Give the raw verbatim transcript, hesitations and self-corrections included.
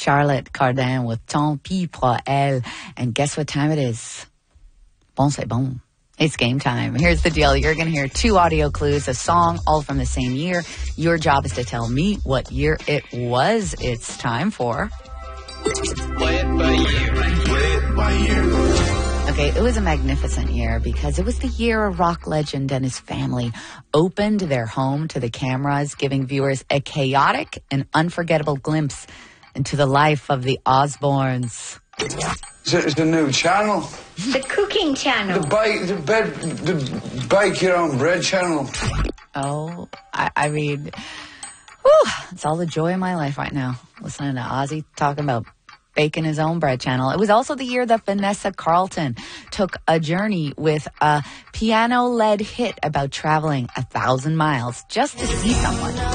Charlotte Cardin with Tant pis pour elle. And guess what time it is? Bon, c'est bon. It's game time. Here's the deal. You're going to hear two audio clues, a song, all from the same year. Your job is to tell me what year it was. It's time for... Play it by year. Play it by year. Okay, it was a magnificent year because it was the year a rock legend and his family opened their home to the cameras, giving viewers a chaotic and unforgettable glimpse into the life of the Osbournes. It's a new channel. The cooking channel. The bake, the bed, the bake your own bread channel. Oh, I, I mean, whew, it's all the joy of my life right now, listening to Ozzy talking about baking his own bread channel. It was also the year that Vanessa Carlton took a journey with a piano-led hit about traveling a thousand miles just to see someone.